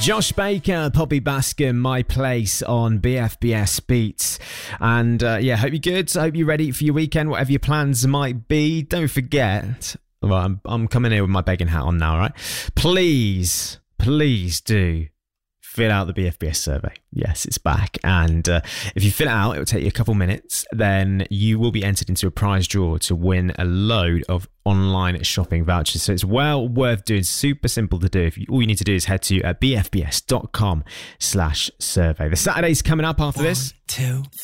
Josh Baker, Poppy Baskin, My Place on BFBS Beats. And hope you're good. I hope you're ready for your weekend, whatever your plans might be. Don't forget, well, I'm coming here with my begging hat on now, right? Please do fill out the BFBS survey. Yes, it's back. And if you fill it out, it will take you a couple minutes. Then you will be entered into a prize draw to win a load of online shopping vouchers. So it's well worth doing. Super simple to do. All you need to do is head to bfbs.com/survey. The Saturday's coming up after this. 1, 2,